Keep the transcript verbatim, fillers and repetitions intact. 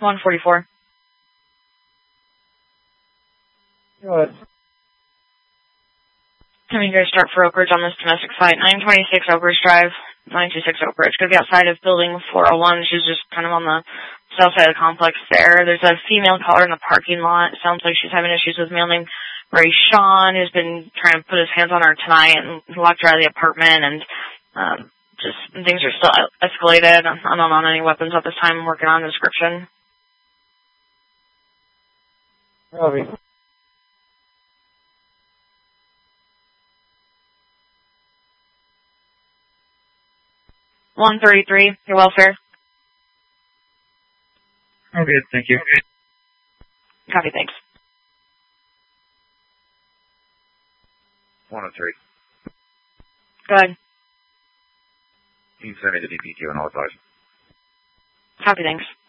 one forty-four. Go ahead. Can you guys start for Oak Ridge on this domestic site? nine twenty-six Oak Ridge Drive, nine two six Oak Ridge. Could be outside of building four oh one. She's just kind of on the south side of the complex there. There's a female caller in the parking lot. It sounds like she's having issues with a male named Ray Sean, who's been trying to put his hands on her tonight and locked her out of the apartment. And um, just things are still escalated. I don't own any weapons at this time. I'm working on the description. Robbie. one thirty-three, your welfare. Oh, good, thank you. Copy, thanks. one oh three. Go ahead. You can send me the D P Q and all advise. Copy, thanks.